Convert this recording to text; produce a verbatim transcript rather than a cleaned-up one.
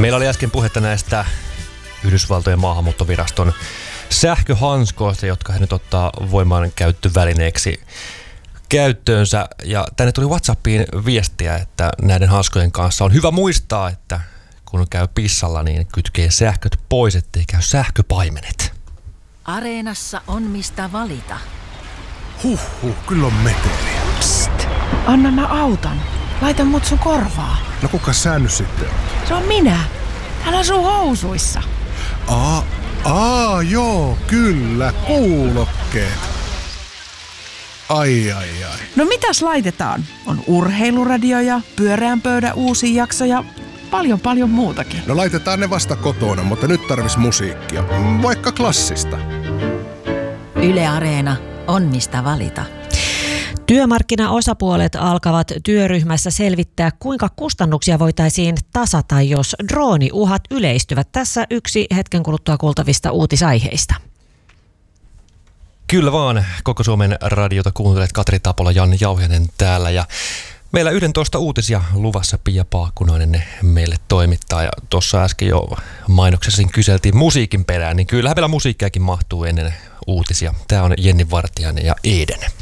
Meillä oli äsken puhetta näistä Yhdysvaltojen maahanmuuttoviraston sähköhanskoista, jotka he nyt ottaa voimaan käyttövälineeksi käyttöönsä. Ja tänne tuli WhatsAppiin viestiä, että näiden hanskojen kanssa on hyvä muistaa, että kun käy pissalla, niin kytkee sähköt pois, ettei käy sähköpaimenet. Areenassa on mistä valita. Huhhuh, kyllä on meteliä. Psst, anna mä auton. Laita mut sun korvaa. No kuka sä nyt sitten on? Se on minä. Täällä on sun housuissa. Aa, aa, joo, kyllä, kuulokkeet. Ai, ai, ai. No mitäs laitetaan? On urheiluradio ja pyöreän pöydän uusi jakso ja paljon paljon muutakin. No laitetaan ne vasta kotona, mutta nyt tarvis musiikkia. Vaikka klassista. Yle Areena on mistä valita. Työmarkkinaosapuolet alkavat työryhmässä selvittää, kuinka kustannuksia voitaisiin tasata, jos drooniuhat yleistyvät. Tässä yksi hetken kuluttua kuultavista uutisaiheista. Kyllä vaan, koko Suomen radiota kuuntelet. Katri Tapola, Janne Jauhiainen täällä ja meillä yksitoista uutisia luvassa. Pia Paakkunainen ne meille toimittaa ja tuossa äsken jo mainoksessa kyseltiin musiikin perään, niin kyllähän vielä musiikkiakin mahtuu ennen uutisia. Tämä on Jenni Vartiainen ja Eden.